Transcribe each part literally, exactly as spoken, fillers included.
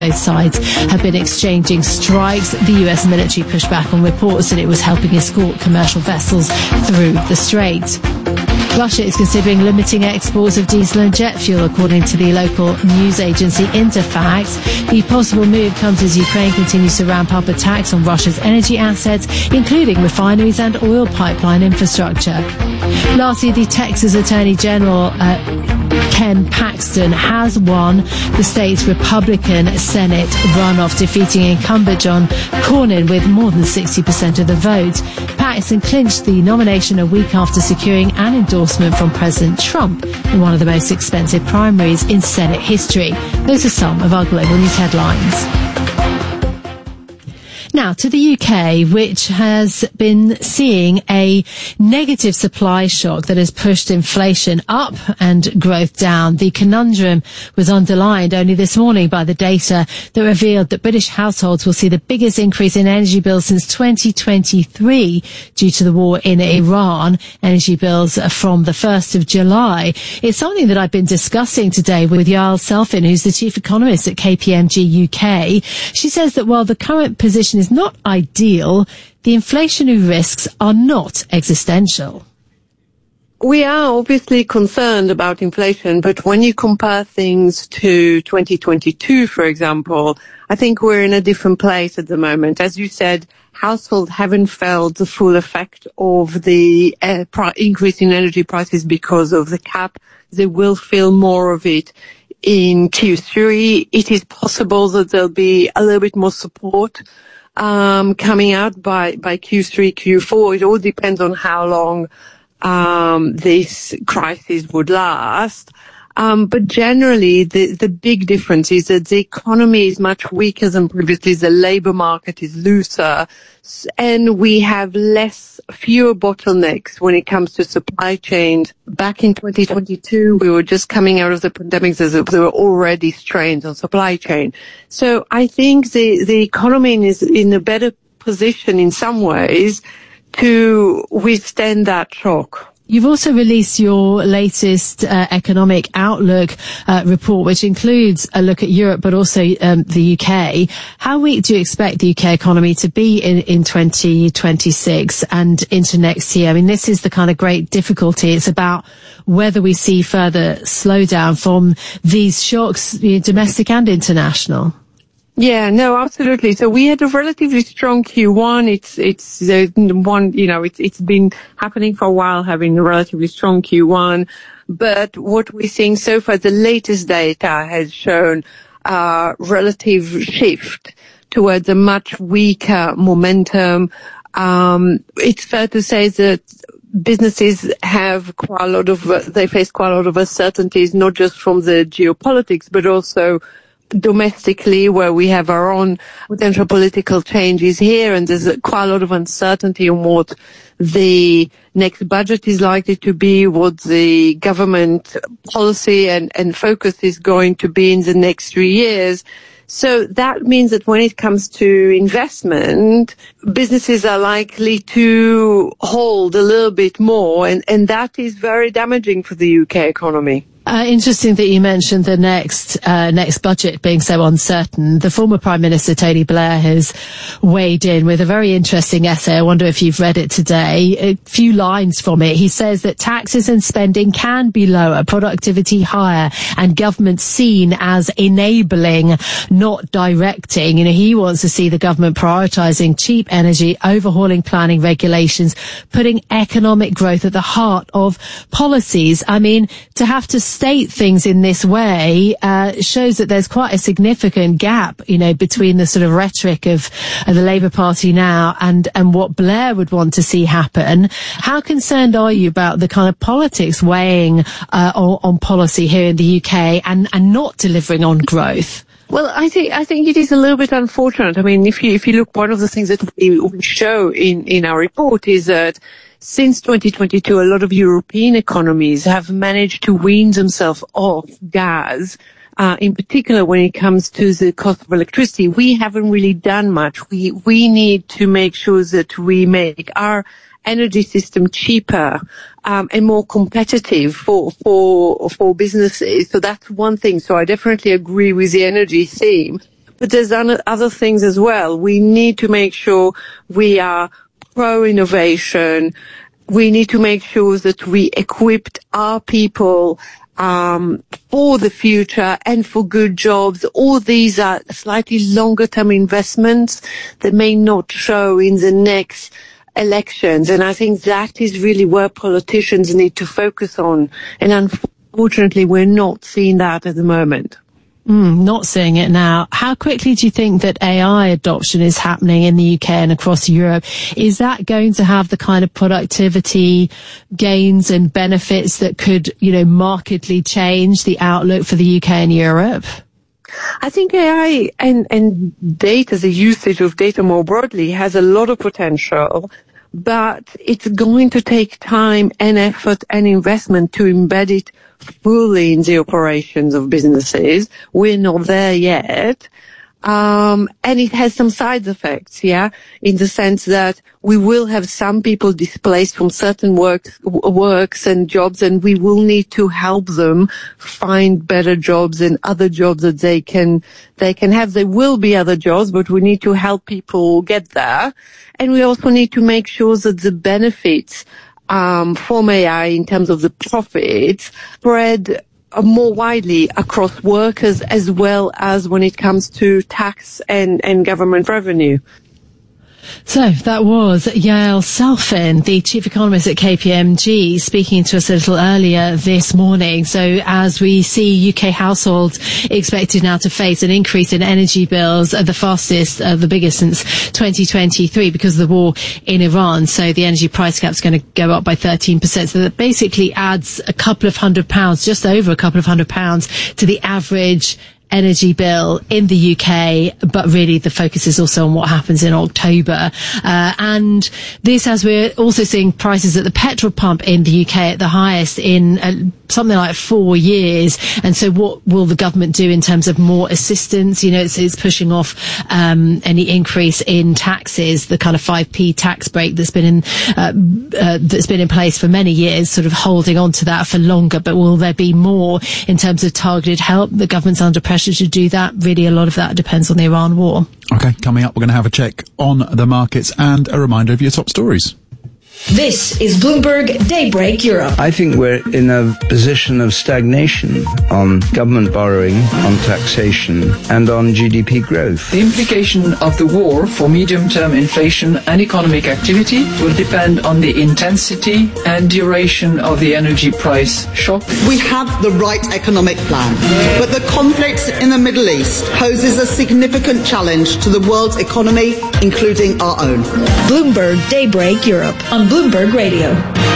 Both sides have been exchanging strikes. The U S military pushed back on reports that it was helping escort commercial vessels through the strait. Russia is considering limiting exports of diesel and jet fuel, according to the local news agency Interfax. The possible move comes as Ukraine continues to ramp up attacks on Russia's energy assets, including refineries and oil pipeline infrastructure. Lastly, the Texas Attorney General uh, Ken Paxton has won the state's Republican Senate runoff, defeating incumbent John Cornyn with more than sixty percent of the vote. Paxton clinched the nomination a week after securing an endorsement from President Trump in one of the most expensive primaries in Senate history. Those are some of our global news headlines. Now to the U K, which has been seeing a negative supply shock that has pushed inflation up and growth down. The conundrum was underlined only this morning by the data that revealed that British households will see the biggest increase in energy bills since twenty twenty-three due to the war in Iran. Energy bills from the first of July. It's something that I've been discussing today with Yael Selfin, who's the chief economist at K P M G U K. She says that while the current position is not ideal, the inflationary risks are not existential. We are obviously concerned about inflation, but when you compare things to twenty twenty-two, for example, I think we're in a different place at the moment. As you said, households haven't felt the full effect of the uh, pri- increase in energy prices because of the cap. They will feel more of it in Q three. It is possible that there'll be a little bit more support um coming out by by Q three, Q four. It all depends on how long um this crisis would last. Um but generally the the big difference is that the economy is much weaker than previously. The labor market is looser, and we have less fewer bottlenecks when it comes to supply chains. Back in twenty twenty-two, we were just coming out of the pandemic, so there were already strains on supply chain. So I think the the economy is in a better position in some ways to withstand that shock. You've also released your latest uh, economic outlook uh, report, which includes a look at Europe, but also um, the U K. How weak do you expect the U K economy to be in, in twenty twenty-six and into next year? I mean, this is the kind of great difficulty. It's about whether we see further slowdown from these shocks, you know, domestic and international. Yeah, no, absolutely. So we had a relatively strong Q one. It's, it's the one, you know, it's, it's been happening for a while, having a relatively strong Q one. But what we're seeing so far, the latest data has shown a relative shift towards a much weaker momentum. Um, it's fair to say that businesses have quite a lot of, uh, they face quite a lot of uncertainties, not just from the geopolitics, but also domestically, where we have our own potential political changes here, and there's quite a lot of uncertainty on what the next budget is likely to be, what the government policy and, and focus is going to be in the next three years. So that means that when it comes to investment, businesses are likely to hold a little bit more, and, and that is very damaging for the U K economy. Uh, interesting that you mentioned the next uh, next budget being so uncertain. The former Prime Minister Tony Blair has weighed in with a very interesting essay. I wonder if you've read it today. A few lines from it. He says that taxes and spending can be lower, productivity higher, and government seen as enabling, not directing. You know, he wants to see the government prioritising cheap energy, overhauling planning regulations, putting economic growth at the heart of policies. I mean, to have to state things in this way uh, shows that there's quite a significant gap, you know, between the sort of rhetoric of, of the Labour Party now and and what Blair would want to see happen. How concerned are you about the kind of politics weighing uh, on, on policy here in the U K and and not delivering on growth? Well, I think I think it is a little bit unfortunate. I mean, if you if you look, one of the things that we, we show in in our report is that since twenty twenty-two, a lot of European economies have managed to wean themselves off gas, uh, in particular when it comes to the cost of electricity. We haven't really done much. We, we need to make sure that we make our energy system cheaper, um, and more competitive for, for, for businesses. So that's one thing. So I definitely agree with the energy theme. but there's other things as well. We need to make sure we are pro-innovation. We need to make sure that we equipped our people um for the future and for good jobs. All these are slightly longer term investments that may not show in the next elections. And I think that is really where politicians need to focus on. And unfortunately, we're not seeing that at the moment. Mm, not seeing it now. How quickly do you think that A I adoption is happening in the U K and across Europe? Is that going to have the kind of productivity gains and benefits that could, you know, markedly change the outlook for the U K and Europe? I think A I and, and data, the usage of data more broadly, has a lot of potential, but it's going to take time and effort and investment to embed it fully in the operations of businesses. We're not there yet. Um, and it has some side effects, yeah, in the sense that we will have some people displaced from certain works, works and jobs, and we will need to help them find better jobs and other jobs that they can, they can have. There will be other jobs, but we need to help people get there. And we also need to make sure that the benefits Um, from A I in terms of the profits spread uh, more widely across workers as well as when it comes to tax and, and government revenue. So that was Yael Salfin, the chief economist at K P M G, speaking to us a little earlier this morning. So as we see U K households expected now to face an increase in energy bills, uh, the fastest, uh, the biggest since twenty twenty-three because of the war in Iran. So the energy price cap is going to go up by thirteen percent. So that basically adds a couple of hundred pounds, just over a couple of hundred pounds to the average energy bill in the U K, but really the focus is also on what happens in October. Uh, and this, as we're also seeing prices at the petrol pump in the U K at the highest in uh, something like four years. And so what will the government do in terms of more assistance? You know, it's, it's pushing off um, any increase in taxes, the kind of five p tax break that's been in uh, uh, that's been in place for many years, sort of holding on to that for longer. But will there be more in terms of targeted help? The government's under pressure to do that. Really, a lot of that depends on the Iran war. Okay, coming up, we're going to have a check on the markets and a reminder of your top stories. This is Bloomberg Daybreak Europe. I think we're in a position of stagnation on government borrowing, on taxation, and on G D P growth. The implication of the war for medium-term inflation and economic activity will depend on the intensity and duration of the energy price shock. We have the right economic plan, but the conflict in the Middle East poses a significant challenge to the world's economy, including our own. Bloomberg Daybreak Europe on Bloomberg Radio.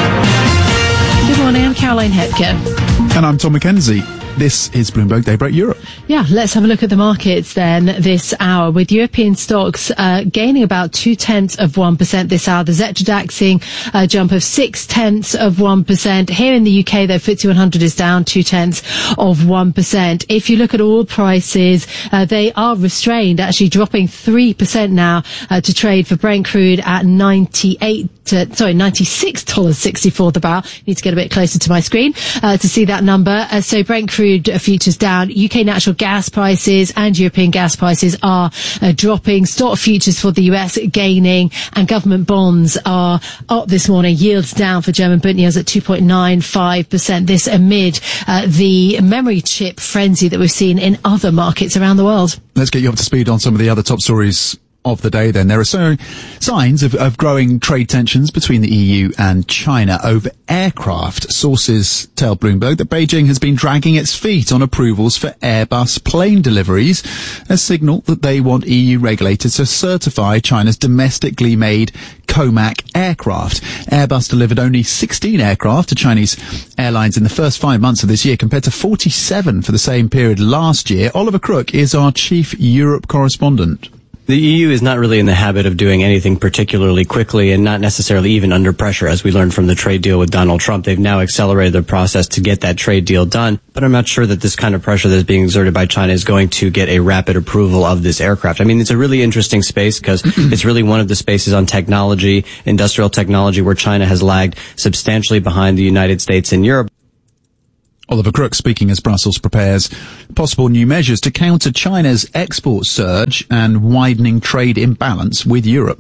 Good morning, I'm Caroline Hepker. And I'm Tom McKenzie. This is Bloomberg Daybreak Europe. Yeah, let's have a look at the markets then this hour, with European stocks uh, gaining about two-tenths of one percent this hour. The Xetra DAXing a jump of six-tenths of one percent. Here in the U K, though, F T S E one hundred is down two-tenths of one percent. If you look at oil prices, uh, they are restrained, actually dropping three percent now uh, to trade for Brent crude at ninety-eight To, sorry, ninety-six dollars and sixty-four cents the barrel. Need to get a bit closer to my screen uh, to see that number. Uh, so Brent crude futures down. U K natural gas prices and European gas prices are uh, dropping. Stock futures for the U S gaining, and government bonds are up this morning. Yields down for German Bund yields at two point nine five percent. This amid uh, the memory chip frenzy that we've seen in other markets around the world. Let's get you up to speed on some of the other top stories of the day then. There are so signs of, of growing trade tensions between the E U and China over aircraft. Sources tell Bloomberg that Beijing has been dragging its feet on approvals for Airbus plane deliveries, a signal that they want E U regulators to certify China's domestically made Comac aircraft. Airbus delivered only sixteen aircraft to Chinese airlines in the first five months of this year, compared to forty-seven for the same period last year. Oliver Crook is our chief Europe correspondent. The E U is not really in the habit of doing anything particularly quickly, and not necessarily even under pressure, as we learned from the trade deal with Donald Trump. They've now accelerated the process to get that trade deal done, but I'm not sure that this kind of pressure that is being exerted by China is going to get a rapid approval of this aircraft. I mean, it's a really interesting space because it's really one of the spaces on technology, industrial technology, where China has lagged substantially behind the United States and Europe. Oliver Crook speaking as Brussels prepares possible new measures to counter China's export surge and widening trade imbalance with Europe.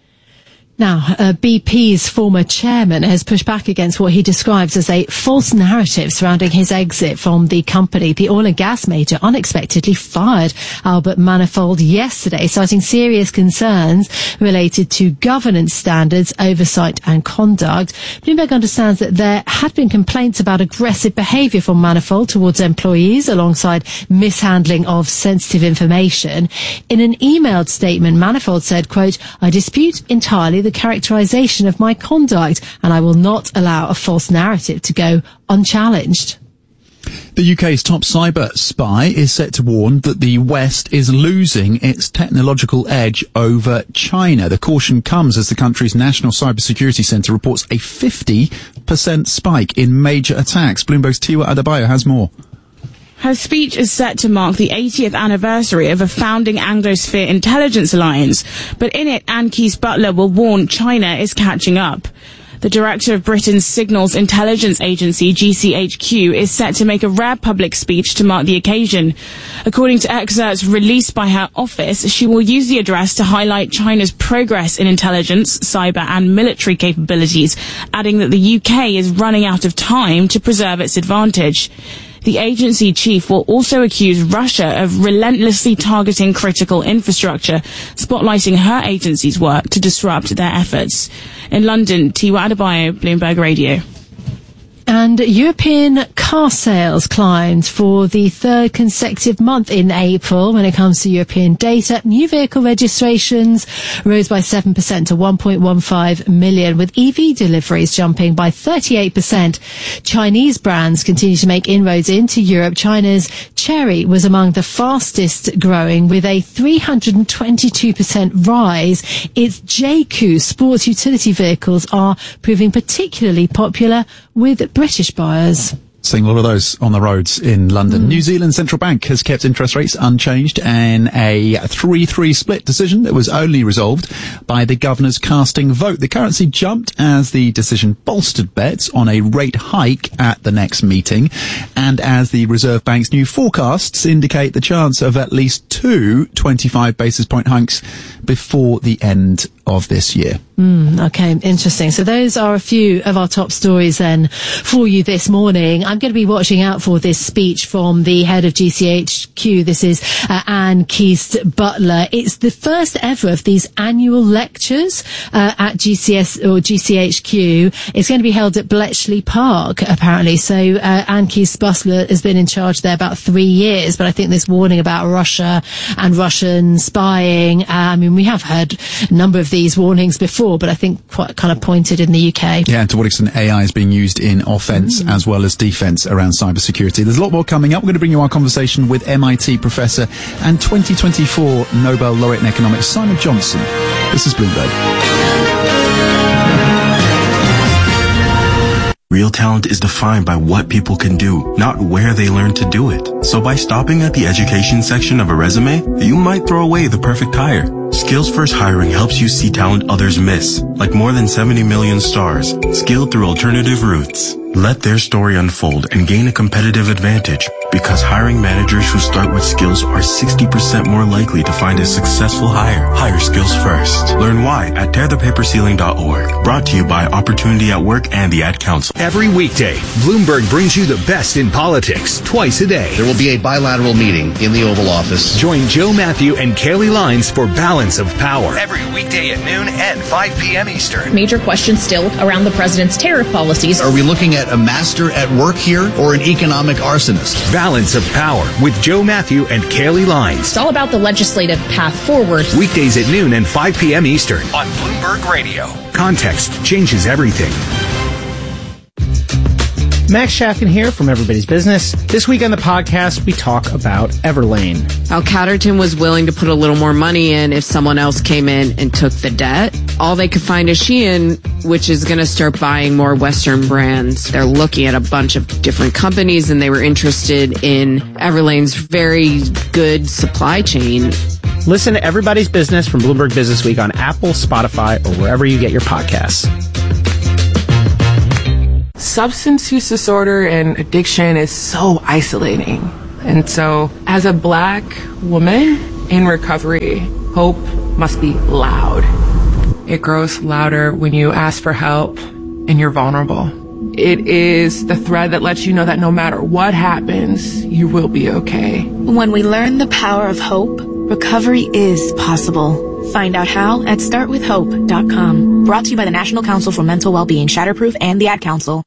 Now, uh, B P's former chairman has pushed back against what he describes as a false narrative surrounding his exit from the company. The oil and gas major unexpectedly fired Albert Manifold yesterday, citing serious concerns related to governance standards, oversight and conduct. Bloomberg understands that there had been complaints about aggressive behaviour from Manifold towards employees alongside mishandling of sensitive information. In an emailed statement, Manifold said, quote, "I dispute entirely the characterization of my conduct, and I will not allow a false narrative to go unchallenged." The U K's top cyber spy is set to warn that the West is losing its technological edge over China. The caution comes as the country's National Cybersecurity Centre reports a fifty percent spike in major attacks. Bloomberg's Tiwa Adebayo has more. Her speech is set to mark the eightieth anniversary of a founding Anglosphere intelligence alliance, but in it, Anne Keyes-Butler will warn China is catching up. The director of Britain's Signals Intelligence Agency, G C H Q, is set to make a rare public speech to mark the occasion. According to excerpts released by her office, she will use the address to highlight China's progress in intelligence, cyber and military capabilities, adding that the U K is running out of time to preserve its advantage. The agency chief will also accuse Russia of relentlessly targeting critical infrastructure, spotlighting her agency's work to disrupt their efforts. In London, Tiwa Adebayo, Bloomberg Radio. And European car sales climbed for the third consecutive month in April. When it comes to European data, new vehicle registrations rose by seven percent to one point one five million, with E V deliveries jumping by thirty-eight percent. Chinese brands continue to make inroads into Europe. China's Chery was among the fastest growing, with a three hundred twenty-two percent rise. Its J Q sports utility vehicles are proving particularly popular with British buyers. Seeing a lot of those on the roads in London. Mm. New Zealand Central Bank has kept interest rates unchanged in a three three split decision that was only resolved by the governor's casting vote. The currency jumped as the decision bolstered bets on a rate hike at the next meeting, and as the Reserve Bank's new forecasts indicate the chance of at least two twenty-five basis point hikes before the end of this year. Mm, okay, interesting. So those are a few of our top stories then for you this morning. I'm going to be watching out for this speech from the head of G C H Q. This is uh, Anne Keyes-Butler. It's the first ever of these annual lectures uh, at G C S or G C H Q. It's going to be held at Bletchley Park, apparently. So uh, Anne Keyes-Butler has been in charge there about three years, but I think this warning about Russia and Russian spying, uh, I mean, we have heard a number of these warnings before, but I think quite kind of pointed in the U K. Yeah, and to what extent A I is being used in offence mm. as well as defence around cybersecurity. There's a lot more coming up. We're going to bring you our conversation with M I T professor and twenty twenty-four Nobel laureate in economics, Simon Johnson. This is Bloomberg. Real talent is defined by what people can do, not where they learn to do it. So by stopping at the education section of a resume, you might throw away the perfect hire. Skills First Hiring helps you see talent others miss, like more than seventy million stars, skilled through alternative routes. Let their story unfold and gain a competitive advantage, because hiring managers who start with skills are sixty percent more likely to find a successful hire. Hire skills first. Learn why at tear the paper ceiling dot org. Brought to you by Opportunity at Work and the Ad Council. Every weekday, Bloomberg brings you the best in politics twice a day. There will be a bilateral meeting in the Oval Office. Join Joe Matthew and Kaylee Lines for Balance of Power. Every weekday at noon and five p.m. Eastern. Major questions still around the president's tariff policies. Are we looking at a master at work here or an economic arsonist? Balance of Power with Joe Matthew and Kaylee Lines. It's all about the legislative path forward. Weekdays at noon and five p.m. Eastern. On Bloomberg Radio. Context changes everything. Max Shaffin here from Everybody's Business. This week on the podcast, we talk about Everlane. How Catterton was willing to put a little more money in if someone else came in and took the debt. All they could find is Shein, which is going to start buying more Western brands. They're looking at a bunch of different companies, and they were interested in Everlane's very good supply chain. Listen to Everybody's Business from Bloomberg Business Week on Apple, Spotify, or wherever you get your podcasts. Substance use disorder and addiction is so isolating. And so, as a Black woman in recovery, hope must be loud. It grows louder when you ask for help and you're vulnerable. It is the thread that lets you know that no matter what happens, you will be okay. When we learn the power of hope, recovery is possible. Find out how at start with hope dot com. Brought to you by the National Council for Mental Wellbeing, Shatterproof, and the Ad Council.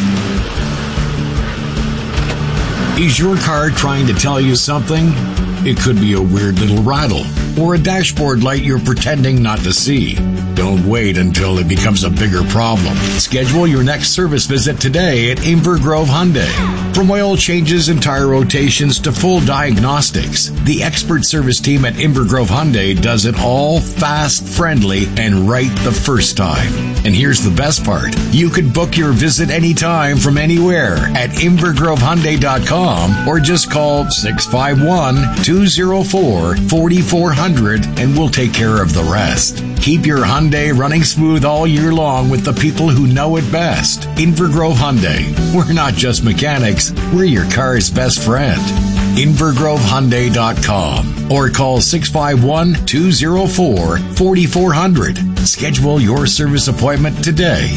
Is your car trying to tell you something? It could be a weird little rattle or a dashboard light you're pretending not to see. Don't wait until it becomes a bigger problem. Schedule your next service visit today at Inver Grove Hyundai. From oil changes and tire rotations to full diagnostics, the expert service team at Inver Grove Hyundai does it all fast, friendly, and right the first time. And here's the best part. You can book your visit anytime from anywhere at inver grove hyundai dot com or just call six five one, two oh four, four four zero zero and we'll take care of the rest. Keep your Hyundai running smooth all year long with the people who know it best. Inver Grove Hyundai. We're not just mechanics, we're your car's best friend. inver grove hyundai dot com or call six five one, two oh four, four four zero zero. Schedule your service appointment today.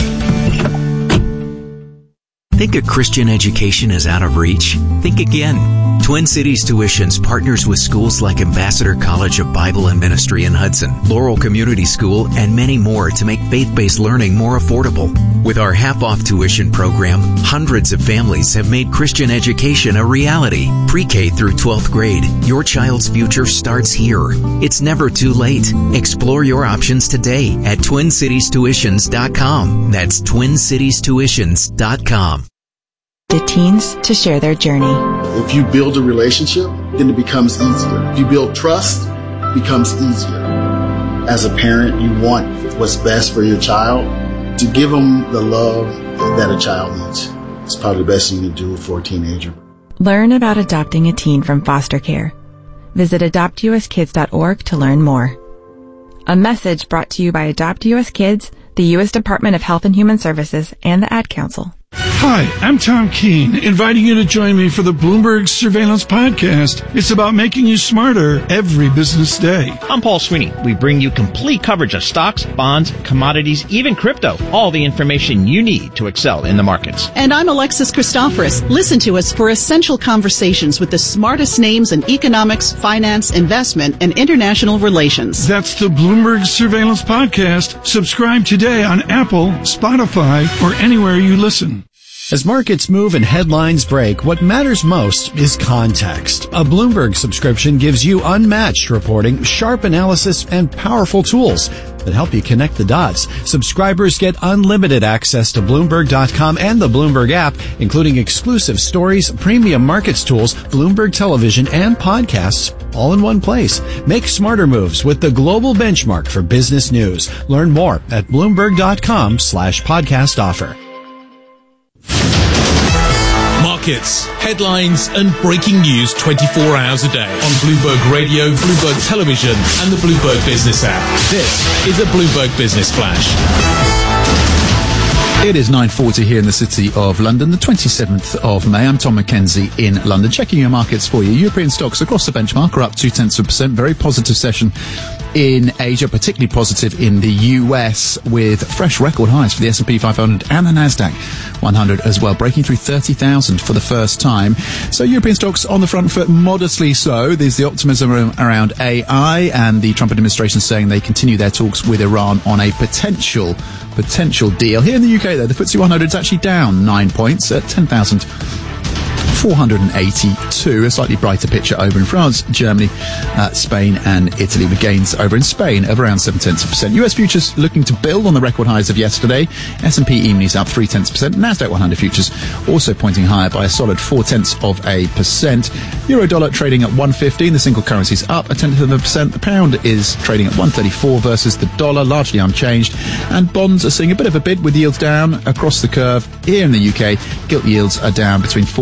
Think a Christian education is out of reach? Think again. Twin Cities Tuitions partners with schools like Ambassador College of Bible and Ministry in Hudson, Laurel Community School, and many more to make faith-based learning more affordable. With our half-off tuition program, hundreds of families have made Christian education a reality. Pre-K through twelfth grade, your child's future starts here. It's never too late. Explore your options today at twin cities tuitions dot com. That's twin cities tuitions dot com. The teens to share their journey. If you build a relationship, then it becomes easier. If you build trust, it becomes easier. As a parent, you want what's best for your child. To give them the love that a child needs. It's probably the best thing you can do for a teenager. Learn about adopting a teen from foster care. Visit adopt u s kids dot org to learn more. A message brought to you by Adopt U S Kids, the U S Department of Health and Human Services, and the Ad Council. Hi, I'm Tom Keene, inviting you to join me for the Bloomberg Surveillance Podcast. It's about making you smarter every business day. I'm Paul Sweeney. We bring you complete coverage of stocks, bonds, commodities, even crypto. All the information you need to excel in the markets. And I'm Alexis Christoforous. Listen to us for essential conversations with the smartest names in economics, finance, investment, and international relations. That's the Bloomberg Surveillance Podcast. Subscribe today on Apple, Spotify, or anywhere you listen. As markets move and headlines break, what matters most is context. A Bloomberg subscription gives you unmatched reporting, sharp analysis, and powerful tools that help you connect the dots. Subscribers get unlimited access to Bloomberg dot com and the Bloomberg app, including exclusive stories, premium markets tools, Bloomberg television, and podcasts, all in one place. Make smarter moves with the global benchmark for business news. Learn more at Bloomberg dot com slash podcast offer. Markets, headlines, and breaking news twenty-four hours a day on Bloomberg Radio, Bloomberg Television, and the Bloomberg Business app. This is a Bloomberg Business Flash. It is nine forty here in the city of London, the twenty-seventh of May. I'm Tom McKenzie in London, checking your markets for you. European stocks across the benchmark are up two-tenths of a percent. Very positive session in Asia, particularly positive in the U S, with fresh record highs for the S and P five hundred and the Nasdaq one hundred as well, breaking through thirty thousand for the first time. So European stocks on the front foot, modestly so. There's the optimism around A I, and the Trump administration saying they continue their talks with Iran on a potential potential deal. Here in the U K, though, the F T S E one hundred is actually down nine points at ten thousand four hundred eighty-two. A slightly brighter picture over in France, Germany, uh, Spain and Italy, with gains over in Spain of around seven tenths of a percent. U S futures looking to build on the record highs of yesterday. S and P E-minis up three tenths of a percent. Nasdaq one hundred futures also pointing higher by a solid four tenths of a percent. Euro dollar trading at one fifteen. The single currency's up a tenth of a percent. The pound is trading at one thirty-four versus the dollar, largely unchanged. And bonds are seeing a bit of a bid with yields down across the curve. Here in the U K, gilt yields are down between four to five basis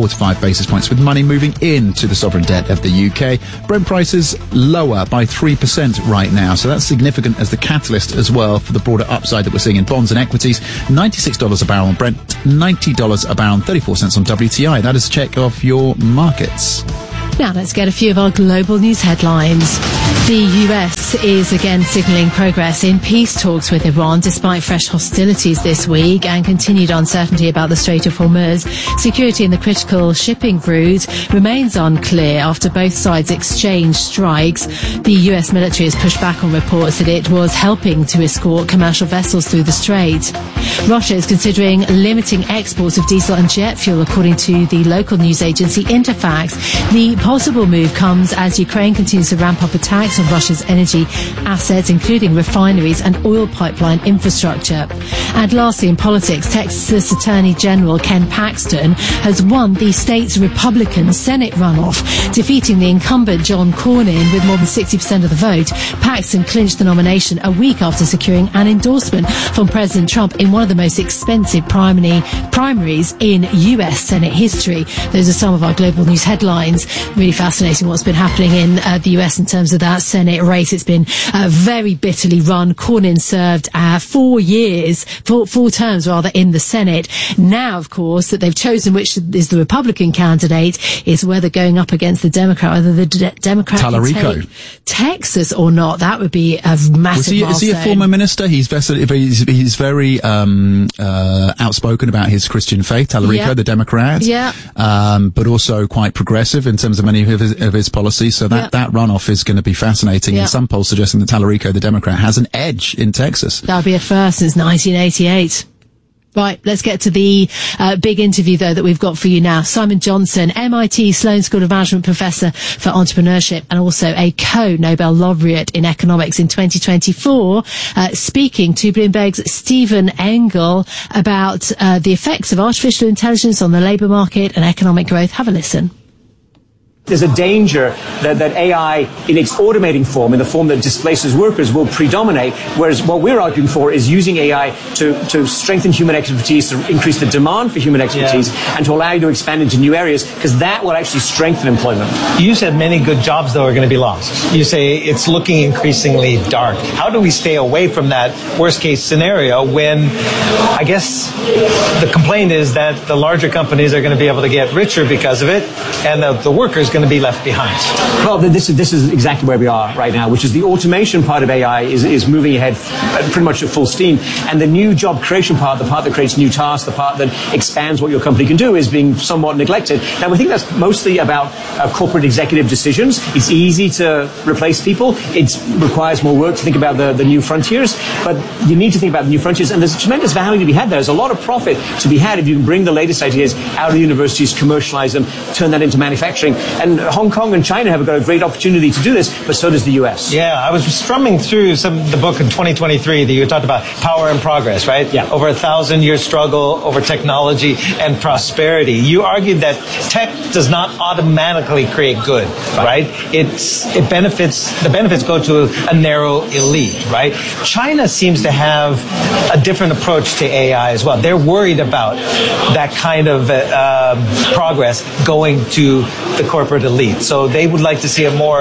basis points, with money moving into the sovereign debt of the U K. Brent prices lower by three percent right now, so that's significant as the catalyst as well for the broader upside that we're seeing in bonds and equities. ninety-six dollars a barrel on Brent, ninety dollars a barrel, and thirty-four cents on W T I. That is a check of your markets. Now let's get a few of our global news headlines. The U S is again signalling progress in peace talks with Iran despite fresh hostilities this week and continued uncertainty about the Strait of Hormuz. Security in the critical shipping route remains unclear after both sides exchanged strikes. The U S military has pushed back on reports that it was helping to escort commercial vessels through the strait. Russia is considering limiting exports of diesel and jet fuel, according to the local news agency Interfax. The possible move comes as Ukraine continues to ramp up attacks on Russia's energy assets, including refineries and oil pipeline infrastructure. And lastly, in politics, Texas Attorney General Ken Paxton has won the state's Republican Senate runoff, defeating the incumbent John Cornyn with more than sixty percent of the vote. Paxton clinched the nomination a week after securing an endorsement from President Trump in one of the most expensive primary primaries in U S Senate history. Those are some of our global news headlines. Really fascinating what's been happening in uh, the U S in terms of that Senate race. It's been uh, very bitterly run. Cornyn served uh, four years, four, four terms rather, in the Senate. Now, of course, that they've chosen which is the Republican candidate is whether going up against the Democrat, whether the D- Democrat Tallarico. can take Texas or not. That would be a massive Was he, is he a former minister? He's, vested, he's, he's very um, uh, outspoken about his Christian faith, Tallarico, yeah. the Democrat, yeah. um, but also quite progressive in terms of many of his, of his policies. So that, yeah. that runoff is going to be fascinating. Yeah. And some polls suggesting that Tallarico, the Democrat, has an edge in Texas. That would be a first since nineteen eighty-eight. Right, let's get to the uh, big interview, though, that we've got for you now. Simon Johnson, M I T Sloan School of Management Professor for Entrepreneurship and also a co-Nobel laureate in economics in twenty twenty-four, uh, speaking to Bloomberg's Stephen Engel about uh, the effects of artificial intelligence on the labour market and economic growth. Have a listen. There's a danger that, that A I, in its automating form, in the form that displaces workers, will predominate, whereas what we're arguing for is using A I to, to strengthen human expertise, to increase the demand for human expertise, yeah. and to allow you to expand into new areas, because that will actually strengthen employment. You said many good jobs, though, are going to be lost. You say it's looking increasingly dark. How do we stay away from that worst-case scenario when, I guess, the complaint is that the larger companies are going to be able to get richer because of it, and the, the workers going to be left behind? Well, this is this is exactly where we are right now, which is the automation part of A I is, is moving ahead f- pretty much at full steam, and the new job creation part, the part that creates new tasks, the part that expands what your company can do, is being somewhat neglected. Now, we think that's mostly about uh, corporate executive decisions. It's easy to replace people. It requires more work to think about the, the new frontiers, but you need to think about the new frontiers, and there's tremendous value to be had there. There's a lot of profit to be had if you can bring the latest ideas out of the universities, commercialize them, turn that into manufacturing. And Hong Kong and China have got a great opportunity to do this, but so does the U S. Yeah, I was strumming through some the book in twenty twenty-three that you talked about, Power and Progress, right? Yeah. Over a thousand year struggle over technology and prosperity. You argued that tech does not automatically create good, right? right? It's it benefits the benefits go to a narrow elite, right? China seems to have a different approach to A I as well. They're worried about that kind of uh, um, progress going to the corporate elite. So they would like to see a more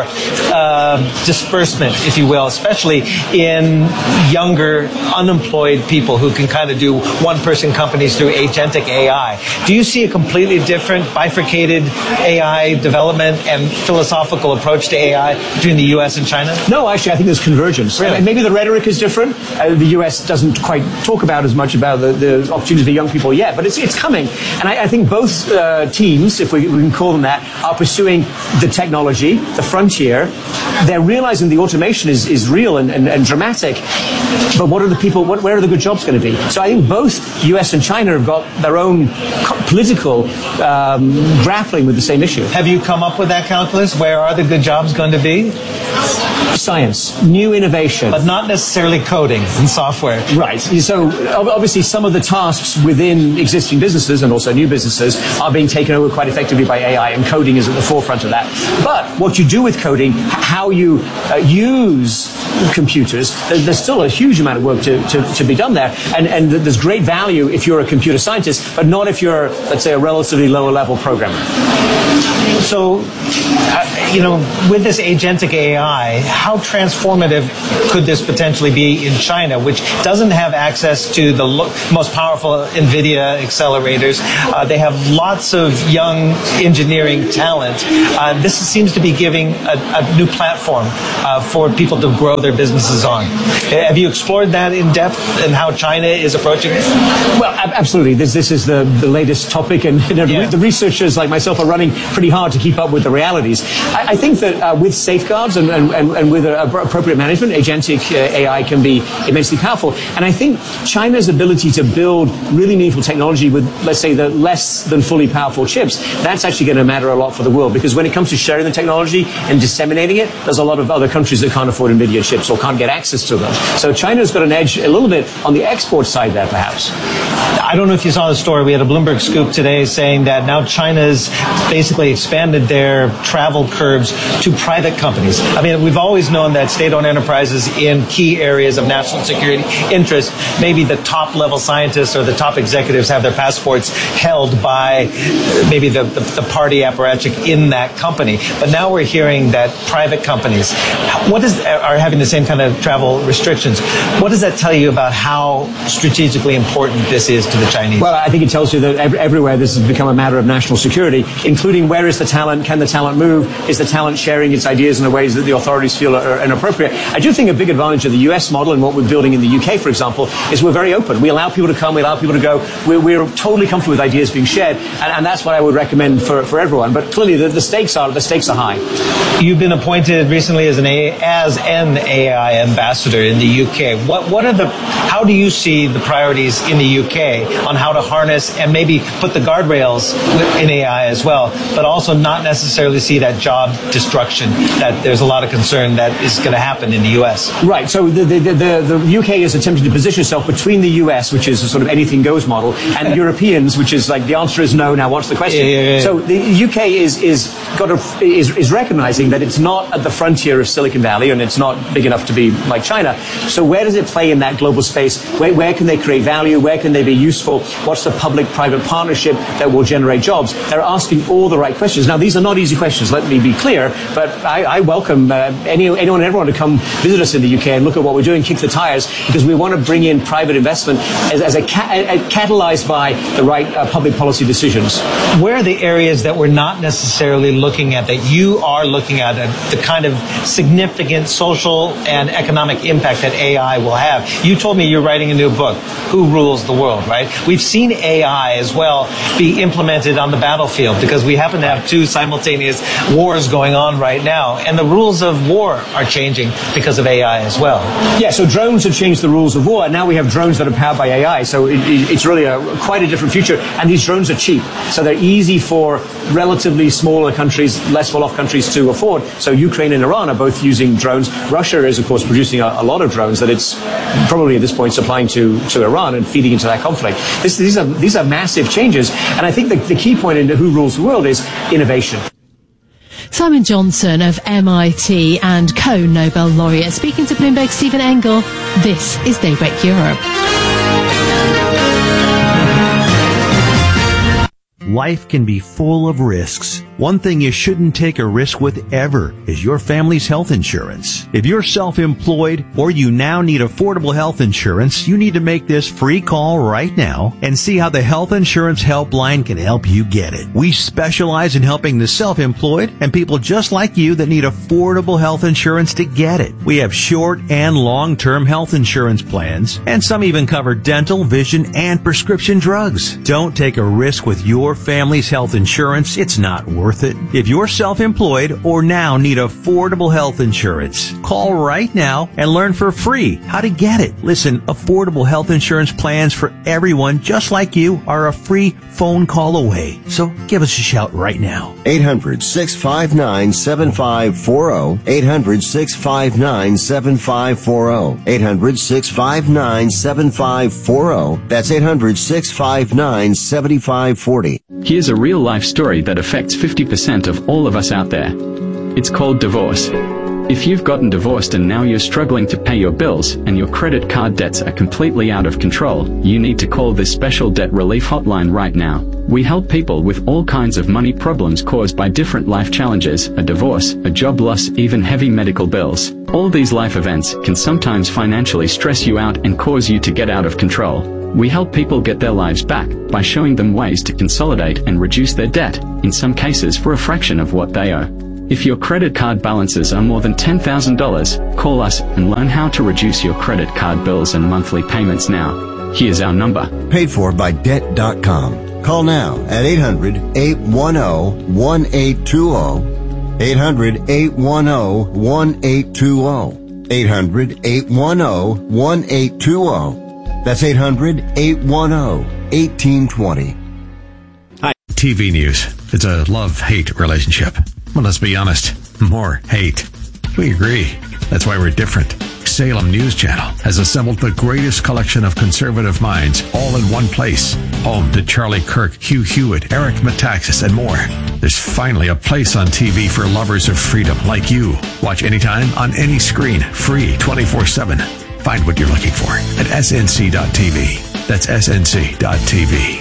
uh, disbursement, if you will, especially in younger, unemployed people who can kind of do one-person companies through agentic A I. Do you see a completely different, bifurcated A I development and philosophical approach to A I between the U S and China? No, actually, I think there's convergence. Really? And maybe the rhetoric is different. Uh, the U S doesn't quite talk about as much about the, the opportunities for young people yet, but it's it's coming. And I, I think both uh, teams, if we, we can call them that, are pursuing the technology, the frontier. They're realizing the automation is, is real and, and, and dramatic. But what are the people, what, where are the good jobs going to be? So I think both U S and China have got their own co- political um, grappling with the same issue. Have you come up with that calculus? Where are the good jobs going to be? Science, new innovation. But not necessarily coding and software. Right. So obviously some of the tasks within existing businesses and also new businesses are being taken over quite effectively by A I, and coding is at the forefront of that. But what you do with coding, how you uh, use computers, there's still a huge amount of work to, to, to be done there. And, and there's great value if you're a computer scientist, but not if you're, let's say, a relatively lower level programmer. So, uh, you know, with this agentic A I, how transformative could this potentially be in China, which doesn't have access to the lo- most powerful NVIDIA accelerators? Uh, they have lots of young engineering talent. Uh, this seems to be giving a, a new platform uh, for people to grow their businesses on. Have you explored that in depth and how China is approaching it? Well, absolutely. This this is the, the latest topic, and you know, yeah. the researchers like myself are running pretty hard to keep up with the realities. I, I think that uh, with safeguards and, and, and with a, a appropriate management, agentic uh, A I can be immensely powerful. And I think China's ability to build really meaningful technology with, let's say, the less than fully powerful chips, that's actually going to matter a lot for the world. Because when it comes to sharing the technology and disseminating it, there's a lot of other countries that can't afford NVIDIA chips or can't get access to them. So China's got an edge a little bit on the export side there, perhaps. I don't know if you saw the story. We had a Bloomberg scoop today saying that now China's basically expanded their travel curbs to private companies. I mean, we've always known that state-owned enterprises in key areas of national security interest, maybe the top-level scientists or the top executives have their passports held by maybe the, the, the party apparatchik in that company. But now we're hearing that private companies what is, are having the same kind of travel restrictions. What does that tell you about how strategically important this is to the Chinese? Well, I think it tells you that every, everywhere this has become a matter of national security, including where is the talent, can the talent move, is the talent sharing its ideas in the ways that the authorities feel are, are inappropriate. I do think a big advantage of the U S model and what we're building in the U K, for example, is we're very open. We allow people to come, we allow people to go. We're, we're totally comfortable with ideas being shared, and, and that's what I would recommend for, for everyone. But clearly, the, the stakes are the stakes are high. You've been appointed recently as an A, as an A I ambassador in the U K. What what are the how do you see the priorities in the U K on how to harness and maybe put the guardrails in A I as well, but also not necessarily see that job destruction that there's a lot of concern that is going to happen in the U S? Right. So the the, the the U K is attempting to position itself between the U S, which is a sort of anything goes model, and Europeans, which is like the answer is no. Now what's the question? Yeah, yeah, yeah. So the U K is is got a, is is recognizing that it's not at the frontier of Silicon Valley and it's not big enough to be like China. So where does it play in that global space? Where, where can they create value? Where can they be useful? What's the public-private partnership that will generate jobs? They're asking all the right questions. Now, these are not easy questions, let me be clear, but I, I welcome uh, any, anyone and everyone to come visit us in the U K and look at what we're doing, kick the tires, because we want to bring in private investment as, as a, ca- a catalyzed by the right uh, public policy decisions. Where are the areas that we're not necessarily looking at that you are looking at, uh, the kind of significant social and economic impact that A I will have? You told me you're writing a new book, Who Rules the World, right? We've seen A I as well be implemented on the battlefield because we happen to have two simultaneous wars going on right now, and the rules of war are changing because of A I as well. Yeah, so drones have changed the rules of war, and now we have drones that are powered by A I, so it, it, it's really a, quite a different future, and these drones are cheap, so they're easy for relatively smaller countries, less well-off countries to afford. So Ukraine and Iran are both using drones. Russia is, of course, producing a, a lot of drones that it's probably at this point supplying to, to Iran and feeding into that conflict. This, these are these are massive changes, and I think the, the key point in Who Rules the World is innovation. Simon Johnson of M I T and co-Nobel laureate speaking to Bloomberg's Stephen Engel. This is Daybreak Europe. Life can be full of risks. One thing you shouldn't take a risk with ever is your family's health insurance. If you're self-employed or you now need affordable health insurance, you need to make this free call right now and see how the Health Insurance Helpline can help you get it. We specialize in helping the self-employed and people just like you that need affordable health insurance to get it. We have short and long-term health insurance plans, and some even cover dental, vision, and prescription drugs. Don't take a risk with your family's health insurance. It's not worth it. If you're self-employed or now need affordable health insurance, call right now and learn for free how to get it. Listen, affordable health insurance plans for everyone just like you are a free phone call away. So give us a shout right now. eight hundred, six five nine, seven five four zero. eight hundred, six five nine, seven five four zero. eight hundred, six five nine, seven five four zero. That's eight hundred, six five nine, seven five four zero. Here's a real-life story that affects fifty fifty percent of all of us out there. It's called divorce. If you've gotten divorced and now you're struggling to pay your bills and your credit card debts are completely out of control, you need to call this special debt relief hotline right now. We help people with all kinds of money problems caused by different life challenges, a divorce, a job loss, even heavy medical bills. All these life events can sometimes financially stress you out and cause you to get out of control. We help people get their lives back by showing them ways to consolidate and reduce their debt, in some cases for a fraction of what they owe. If your credit card balances are more than ten thousand dollars, call us and learn how to reduce your credit card bills and monthly payments now. Here's our number. Paid for by debt dot com. Call now at eight hundred, eight one zero, one eight two zero. eight hundred, eight one zero, one eight two zero. eight hundred, eight one zero, one eight two zero. That's eight hundred, eight one zero, one eight two zero. Hi. T V news. It's a love-hate relationship. Well, let's be honest. More hate. We agree. That's why we're different. Salem News Channel has assembled the greatest collection of conservative minds all in one place. Home to Charlie Kirk, Hugh Hewitt, Eric Metaxas, and more. There's finally a place on T V for lovers of freedom like you. Watch anytime, on any screen, free, twenty-four seven. Find what you're looking for at S N C dot T V. That's S N C dot T V.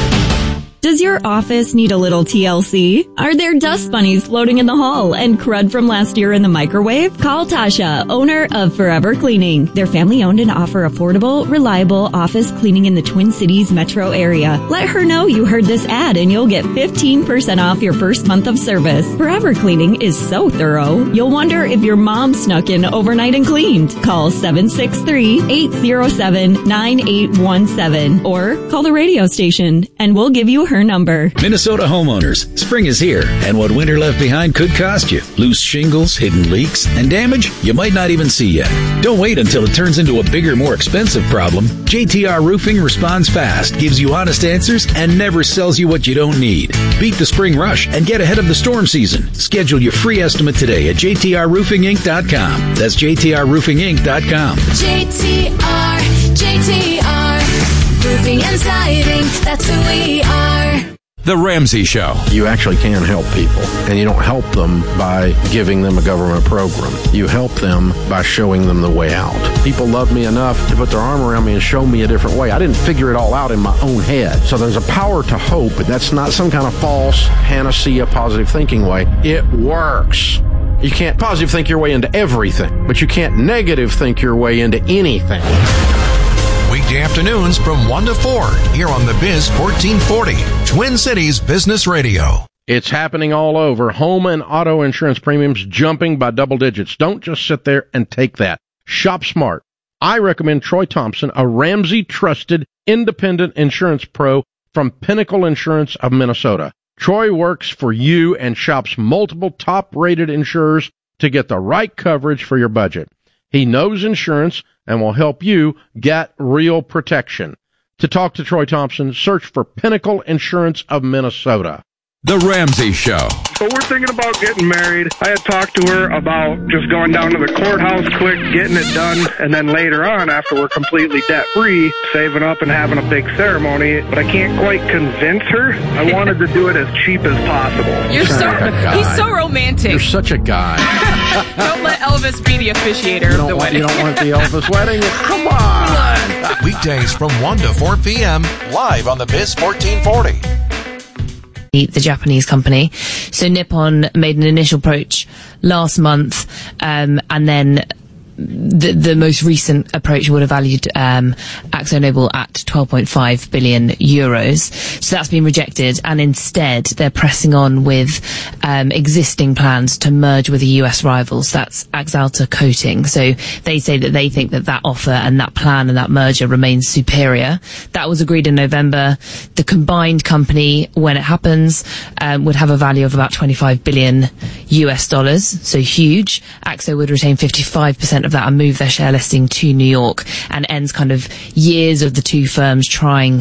Does your office need a little T L C? Are there dust bunnies floating in the hall and crud from last year in the microwave? Call Tasha, owner of Forever Cleaning. They're family-owned and offer affordable, reliable office cleaning in the Twin Cities metro area. Let her know you heard this ad and you'll get fifteen percent off your first month of service. Forever Cleaning is so thorough, you'll wonder if your mom snuck in overnight and cleaned. Call seven six three, eight zero seven, nine eight one seven or call the radio station and we'll give you her number. Minnesota homeowners, spring is here, and what winter left behind could cost you. Loose shingles, hidden leaks, and damage you might not even see yet. Don't wait until it turns into a bigger, more expensive problem. J T R Roofing responds fast, gives you honest answers, and never sells you what you don't need. Beat the spring rush and get ahead of the storm season. Schedule your free estimate today at J T R roofing inc dot com. That's J T R roofing inc dot com. J T R, J T R, roofing and siding, that's who we are. The Ramsey Show. You actually can help people, and you don't help them by giving them a government program. You help them by showing them the way out. People love me enough to put their arm around me and show me a different way. I didn't figure it all out in my own head. So there's a power to hope, but that's not some kind of false panacea positive thinking way. It works. You can't positive think your way into everything, but you can't negative think your way into anything. Weekday afternoons from one to four here on the Biz fourteen forty, Twin Cities Business Radio. It's happening all over. Home and auto insurance premiums jumping by double digits. Don't just sit there and take that. Shop smart. I recommend Troy Thompson, a Ramsey trusted independent insurance pro from Pinnacle Insurance of Minnesota. Troy works for you and shops multiple top rated insurers to get the right coverage for your budget. He knows insurance and will help you get real protection. To talk to Troy Thompson, search for Pinnacle Insurance of Minnesota. The Ramsey Show. So we're thinking about getting married. I had talked to her about just going down to the courthouse quick, getting it done, and then later on, after we're completely debt-free, saving up and having a big ceremony. But I can't quite convince her. I wanted to do it as cheap as possible. You're so, he's so romantic. You're such a guy. Don't let Elvis be the officiator of the want, wedding. You don't want the Elvis wedding? Come on. Weekdays from one to four p.m. live on the Biz fourteen forty. The Japanese company. So Nippon made an initial approach last month, um, and then the, the most recent approach would have valued um, AkzoNobel at twelve point five billion euros. So that's been rejected, and instead they're pressing on with um, existing plans to merge with a U S rival. So that's Axalta Coating. So they say that they think that that offer and that plan and that merger remains superior. That was agreed in November. The combined company, when it happens, um, would have a value of about twenty-five billion U S dollars. So huge. Akzo would retain fifty-five percent of that and move their share listing to New York, and ends kind of years of the two firms trying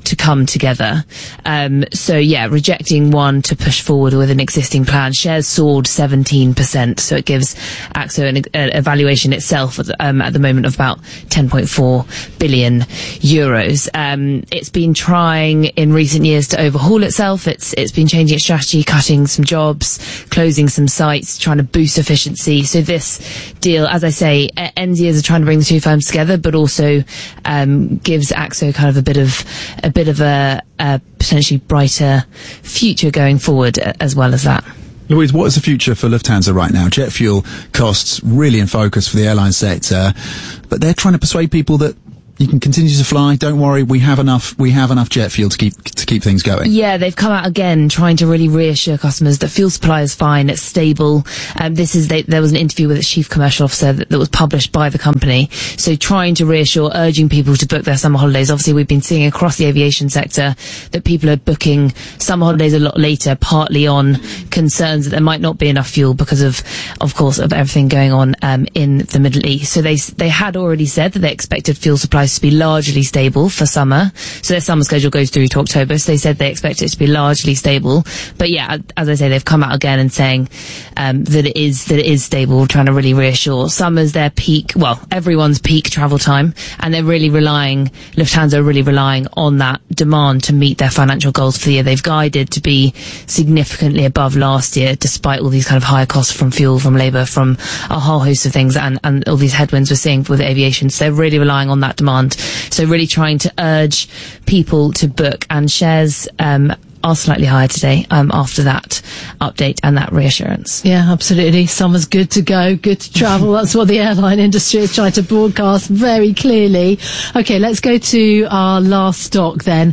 to come together. Um, so yeah, rejecting one to push forward with an existing plan. Shares soared seventeen percent, so it gives Akzo an, a, a valuation itself at the, um, at the moment of about ten point four billion euros. Um, it's been trying in recent years to overhaul itself. It's it's been changing its strategy, cutting some jobs, closing some sites, trying to boost efficiency. So this deal, as I say, ends years of trying to bring the two firms together, but also um, gives Akzo kind of a bit of a bit of a, a potentially brighter future going forward, as well as that. Louise, what is the future for Lufthansa right now? Jet fuel costs really in focus for the airline sector, but they're trying to persuade people that you can continue to fly. Don't worry, we have enough. We have enough jet fuel to keep to keep things going. Yeah, they've come out again trying to really reassure customers that fuel supply is fine. It's stable. Um, this is they, there was an interview with its chief commercial officer that, that was published by the company. So trying to reassure, urging people to book their summer holidays. Obviously, we've been seeing across the aviation sector that people are booking summer holidays a lot later, partly on concerns that there might not be enough fuel because of, of course, of everything going on um, in the Middle East. So they they had already said that they expected fuel supplies to be largely stable for summer. So their summer schedule goes through to October. So they said they expect it to be largely stable. But yeah, as I say, they've come out again and saying um, that it is that it is stable, trying to really reassure. Summer's their peak, well, everyone's peak travel time, and they're really relying, Lufthansa are really relying on that demand to meet their financial goals for the year. They've guided to be significantly above last year, despite all these kind of higher costs from fuel, from labour, from a whole host of things, and, and all these headwinds we're seeing with aviation. So they're really relying on that demand. So really trying to urge people to book, and shares um, are slightly higher today um, after that update and that reassurance. Yeah, absolutely. Summer's good to go, good to travel. That's what the airline industry is trying to broadcast very clearly. Okay, let's go to our last stock then.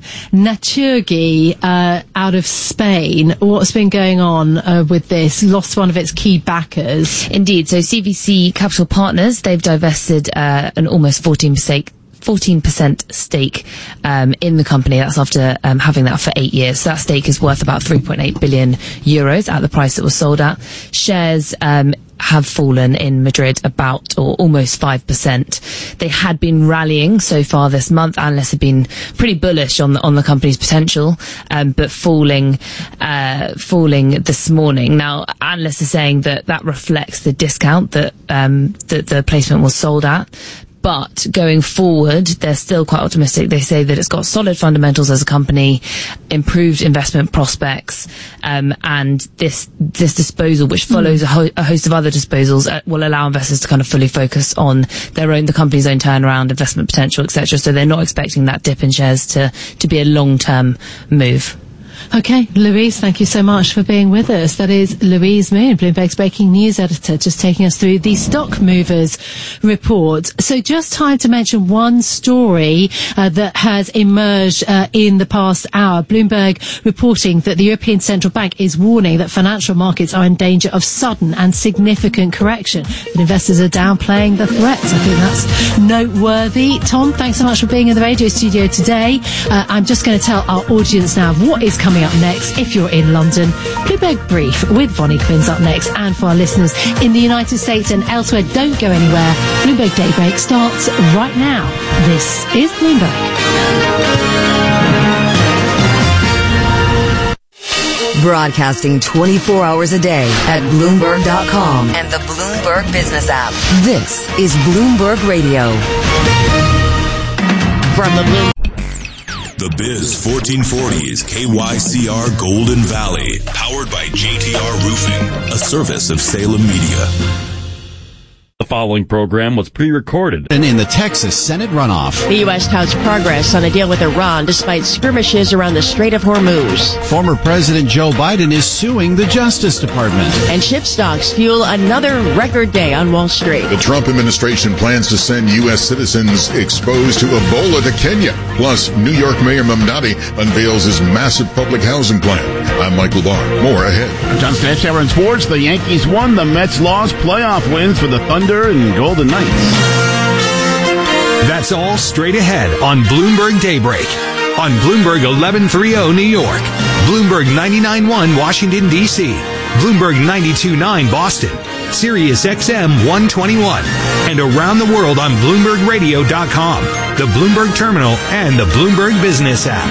Naturgy, uh, out of Spain. What's been going on uh, with this? Lost one of its key backers. Indeed. So C V C Capital Partners, they've divested uh, an almost fourteen percent fourteen percent stake um, in the company. That's after um, having that for eight years. So that stake is worth about three point eight billion euros at the price it was sold at. Shares um, have fallen in Madrid about or almost five percent. They had been rallying so far this month. Analysts have been pretty bullish on the, on the company's potential, um, but falling uh, falling this morning. Now, analysts are saying that that reflects the discount that, um, that the placement was sold at. But going forward, they're still quite optimistic. They say that it's got solid fundamentals as a company, improved investment prospects, um, and this this disposal, which follows mm. a, ho- a host of other disposals, uh, will allow investors to kind of fully focus on their own, the company's own turnaround, investment potential, et cetera. So they're not expecting that dip in shares to to be a long-term move. Okay, Louise, thank you so much for being with us. That is Louise Moon, Bloomberg's breaking news editor, just taking us through the Stock Movers report. So just time to mention one story uh, that has emerged uh, in the past hour. Bloomberg reporting that the European Central Bank is warning that financial markets are in danger of sudden and significant correction. But investors are downplaying the threats. I think that's noteworthy. Tom, thanks so much for being in the radio studio today. Uh, I'm just going to tell our audience now what is coming up next. If you're in London, Bloomberg Brief with Bonnie Quinn's up next. And for our listeners in the United States and elsewhere, don't go anywhere. Bloomberg Daybreak starts right now. This is Bloomberg. Broadcasting twenty-four hours a day at Bloomberg dot com and the Bloomberg Business app. This is Bloomberg Radio. From the Bloomberg. The Biz fourteen forty is K Y C R Golden Valley, powered by J T R Roofing, a service of Salem Media. The following program was pre-recorded. And in the Texas Senate runoff. The U S touts progress on a deal with Iran despite skirmishes around the Strait of Hormuz. Former President Joe Biden is suing the Justice Department. And ship stocks fuel another record day on Wall Street. The Trump administration plans to send U S citizens exposed to Ebola to Kenya. Plus, New York Mayor Mamdani unveils his massive public housing plan. I'm Michael Barr. More ahead. John Stashower in sports. The Yankees won. The Mets lost. Playoff wins for the Thunder and Golden Knights. That's all straight ahead on Bloomberg Daybreak. On Bloomberg eleven thirty New York, Bloomberg ninety-nine point one Washington, D C, Bloomberg ninety-two point nine Boston, Sirius X M one twenty-one, and around the world on Bloomberg Radio dot com, the Bloomberg Terminal, and the Bloomberg Business app.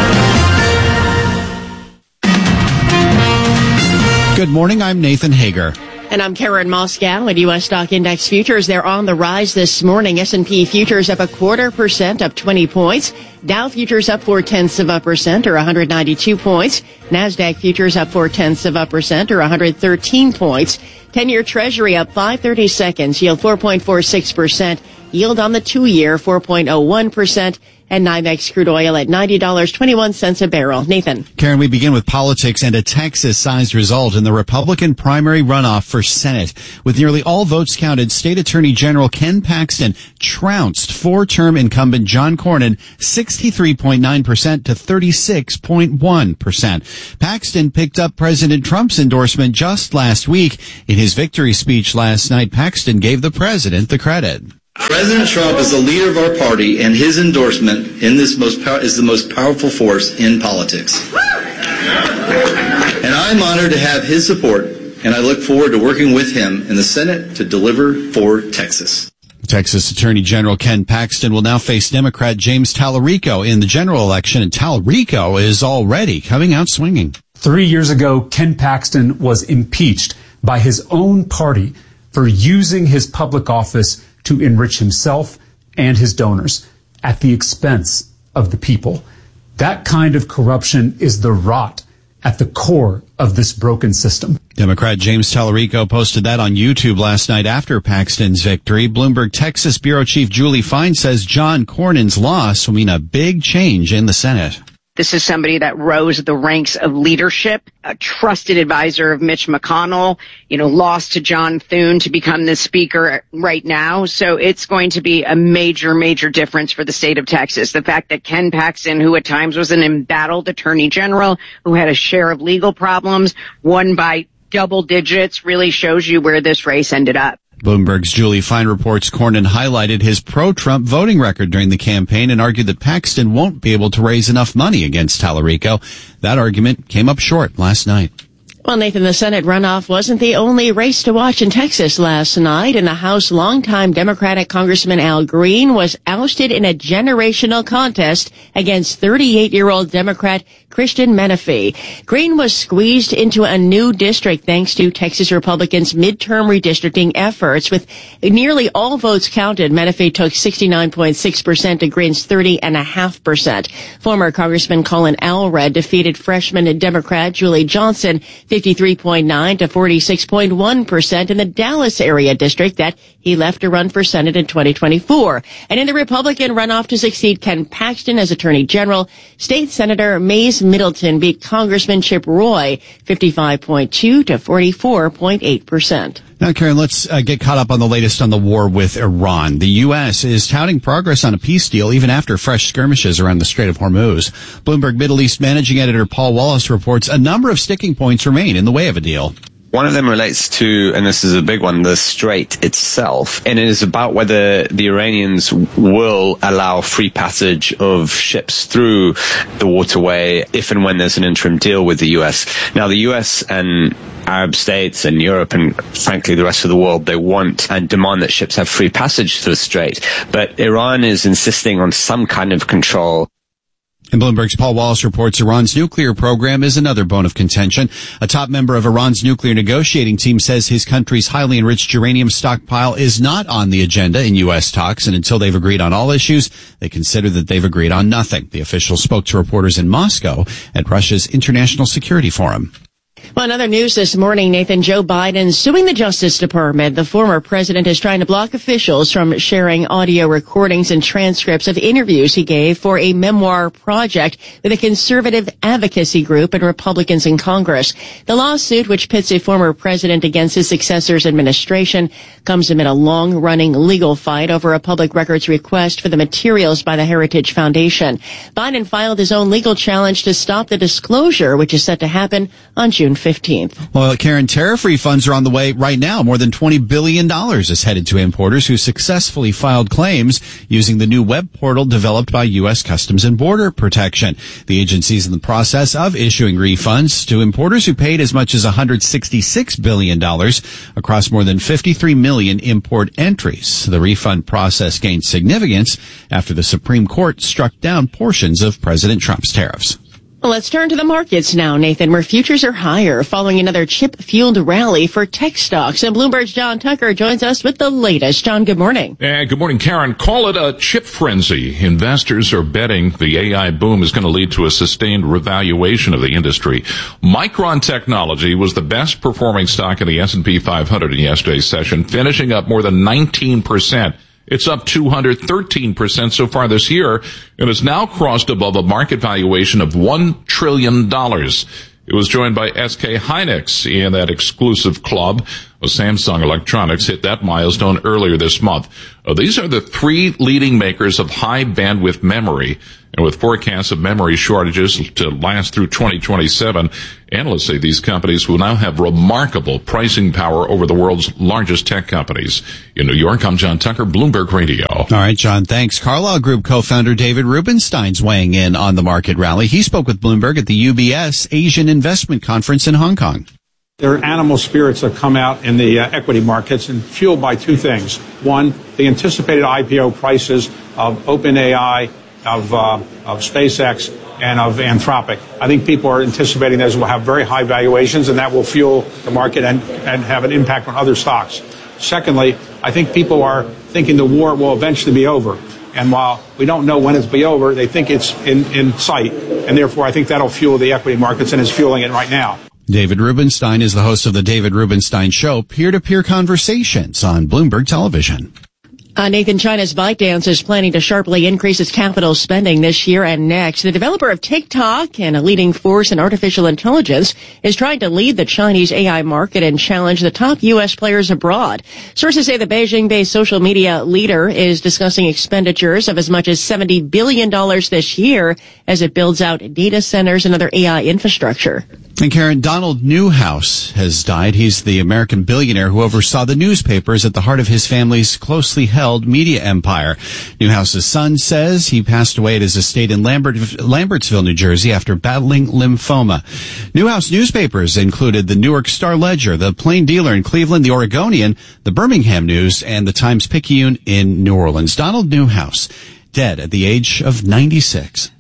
Good morning, I'm Nathan Hager. And I'm Karen Moscow. At U S stock index futures, they're on the rise this morning. S and P futures up a quarter percent, up twenty points. Dow futures up four tenths of a percent, or one hundred ninety-two points. NASDAQ futures up four tenths of a percent, or one hundred thirteen points. ten-year Treasury up five thirty seconds, yield four point four six percent. Yield on the two-year four point oh one percent. And NYMEX crude oil at ninety dollars and twenty-one cents a barrel. Nathan. Karen, we begin with politics and a Texas-sized result in the Republican primary runoff for Senate. With nearly all votes counted, State Attorney General Ken Paxton trounced four-term incumbent John Cornyn sixty-three point nine percent to thirty-six point one percent. Paxton picked up President Trump's endorsement just last week. In his victory speech last night, Paxton gave the president the credit. President Trump is the leader of our party, and his endorsement in this most pow- is the most powerful force in politics. And I'm honored to have his support, and I look forward to working with him in the Senate to deliver for Texas. Texas Attorney General Ken Paxton will now face Democrat James Tallarico in the general election, and Tallarico is already coming out swinging. Three years ago, Ken Paxton was impeached by his own party for using his public office to enrich himself and his donors at the expense of the people. That kind of corruption is the rot at the core of this broken system. Democrat James Tallarico posted that on YouTube last night after Paxton's victory. Bloomberg Texas Bureau Chief Julie Fine says John Cornyn's loss will mean a big change in the Senate. This is somebody that rose the ranks of leadership, a trusted advisor of Mitch McConnell, you know, lost to John Thune to become the speaker right now. So it's going to be a major, major difference for the state of Texas. The fact that Ken Paxton, who at times was an embattled attorney general, who had a share of legal problems, won by double digits, really shows you where this race ended up. Bloomberg's Julie Fine reports Cornyn highlighted his pro-Trump voting record during the campaign and argued that Paxton won't be able to raise enough money against Tallarico. That argument came up short last night. Well, Nathan, the Senate runoff wasn't the only race to watch in Texas last night. In the House, longtime Democratic Congressman Al Green was ousted in a generational contest against thirty-eight-year-old Democrat Christian Menefee. Green was squeezed into a new district thanks to Texas Republicans' midterm redistricting efforts. With nearly all votes counted, Menefee took sixty-nine point six percent to Green's thirty point five percent. Former Congressman Colin Allred defeated freshman Democrat Julie Johnson fifty-three point nine to forty-six point one percent in the Dallas area district that he left to run for Senate in twenty twenty-four. And in the Republican runoff to succeed Ken Paxton as Attorney General, State Senator Mays Middleton beat Congressman Chip Roy fifty-five point two to forty-four point eight percent. Now, Karen, let's uh, get caught up on the latest on the war with Iran. The U S is touting progress on a peace deal even after fresh skirmishes around the Strait of Hormuz. Bloomberg Middle East managing editor Paul Wallace reports a number of sticking points remain in the way of a deal. One of them relates to, and this is a big one, the strait itself. And it is about whether the Iranians will allow free passage of ships through the waterway if and when there's an interim deal with the U S. Now, the U S and Arab states and Europe and frankly the rest of the world, they want and demand that ships have free passage through the strait. But Iran is insisting on some kind of control. And Bloomberg's Paul Wallace reports Iran's nuclear program is another bone of contention. A top member of Iran's nuclear negotiating team says his country's highly enriched uranium stockpile is not on the agenda in U S talks, and until they've agreed on all issues, they consider that they've agreed on nothing. The official spoke to reporters in Moscow at Russia's International Security Forum. Well, in other news this morning, Nathan, Joe Biden suing the Justice Department. The former president is trying to block officials from sharing audio recordings and transcripts of interviews he gave for a memoir project with a conservative advocacy group and Republicans in Congress. The lawsuit, which pits a former president against his successor's administration, comes amid a long-running legal fight over a public records request for the materials by the Heritage Foundation. Biden filed his own legal challenge to stop the disclosure, which is set to happen on June June fifteenth. Well, Karen, tariff refunds are on the way right now. More than twenty billion dollars is headed to importers who successfully filed claims using the new web portal developed by U S Customs and Border Protection. The agency is in the process of issuing refunds to importers who paid as much as one hundred sixty-six billion dollars across more than fifty-three million import entries. The refund process gained significance after the Supreme Court struck down portions of President Trump's tariffs. Well, let's turn to the markets now, Nathan, where futures are higher following another chip-fueled rally for tech stocks. And Bloomberg's John Tucker joins us with the latest. John, good morning. Uh, good morning, Karen. Call it a chip frenzy. Investors are betting the A I boom is going to lead to a sustained revaluation of the industry. Micron Technology was the best performing stock in the S and P five hundred in yesterday's session, finishing up more than nineteen percent. It's up two hundred thirteen percent so far this year and has now crossed above a market valuation of one trillion dollars. It was joined by S K Hynix in that exclusive club. Well, Samsung Electronics hit that milestone earlier this month. Uh, these are the three leading makers of high bandwidth memory. And with forecasts of memory shortages to last through twenty twenty-seven, analysts say these companies will now have remarkable pricing power over the world's largest tech companies. In New York, I'm John Tucker, Bloomberg Radio. All right, John, thanks. Carlyle Group co-founder David Rubenstein's weighing in on the market rally. He spoke with Bloomberg at the U B S Asian Investment Conference in Hong Kong. There are animal spirits that come out in the uh, equity markets and fueled by two things. One, the anticipated I P O prices of OpenAI, of, uh, of SpaceX, and of Anthropic. I think people are anticipating those will have very high valuations, and that will fuel the market and, and have an impact on other stocks. Secondly, I think people are thinking the war will eventually be over. And while we don't know when it's be over, they think it's in, in sight. And therefore, I think that'll fuel the equity markets, and is fueling it right now. David Rubenstein is the host of the David Rubenstein Show, peer-to-peer conversations on Bloomberg Television. Uh, Nathan, China's ByteDance is planning to sharply increase its capital spending this year and next. The developer of TikTok and a leading force in artificial intelligence is trying to lead the Chinese A I market and challenge the top U S players abroad. Sources say the Beijing-based social media leader is discussing expenditures of as much as seventy billion dollars this year as it builds out data centers and other A I infrastructure. And Karen, Donald Newhouse has died. He's the American billionaire who oversaw the newspapers at the heart of his family's closely held media empire. Newhouse's son says he passed away at his estate in Lambert, Lambertsville, New Jersey after battling lymphoma. Newhouse newspapers included the Newark Star-Ledger, the Plain Dealer in Cleveland, the Oregonian, the Birmingham News, and the Times-Picayune in New Orleans. Donald Newhouse, dead at the age of ninety-six.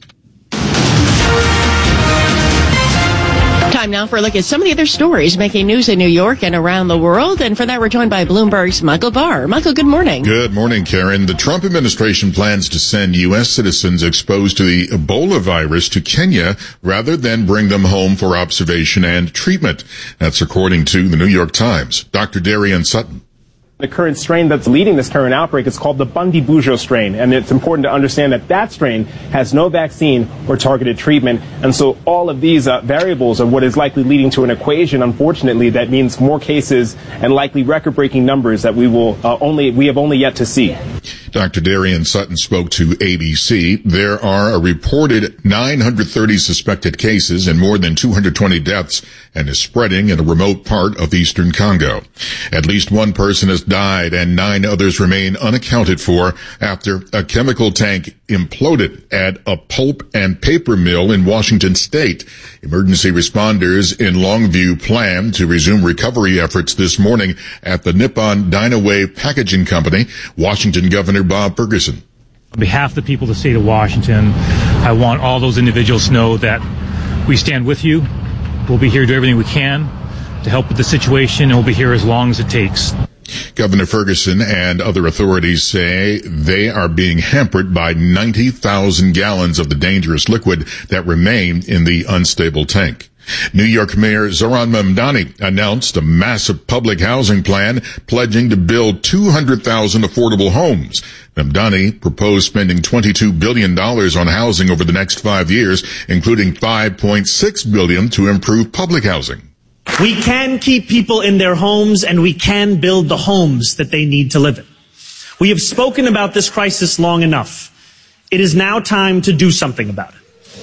Time now for a look at some of the other stories making news in New York and around the world. And for that, we're joined by Bloomberg's Michael Barr. Michael, good morning. Good morning, Karen. The Trump administration plans to send U S citizens exposed to the Ebola virus to Kenya rather than bring them home for observation and treatment. That's according to the New York Times. Doctor Darian Sutton. The current strain that's leading this current outbreak is called the Bundibugyo strain, and it's important to understand that that strain has no vaccine or targeted treatment, and so all of these uh, variables are what is likely leading to an equation, unfortunately, that means more cases and likely record-breaking numbers that we will uh, only we have only yet to see. Doctor Darian Sutton spoke to A B C. There are a reported nine hundred thirty suspected cases and more than two hundred twenty deaths, and is spreading in a remote part of eastern Congo. At least one person has died and nine others remain unaccounted for after a chemical tank imploded at a pulp and paper mill in Washington state. Emergency responders in Longview plan to resume recovery efforts this morning at the Nippon Dynawave Packaging Company. Washington Governor Bob Ferguson. On behalf of the people of the state of Washington, I want all those individuals to know that we stand with you. We'll be here to do everything we can to help with the situation, and we'll be here as long as it takes. Governor Ferguson and other authorities say they are being hampered by ninety thousand gallons of the dangerous liquid that remain in the unstable tank. New York Mayor Zohran Mamdani announced a massive public housing plan pledging to build two hundred thousand affordable homes. Mamdani proposed spending twenty-two billion dollars on housing over the next five years, including five point six billion dollars to improve public housing. We can keep people in their homes, and we can build the homes that they need to live in. We have spoken about this crisis long enough. It is now time to do something about it.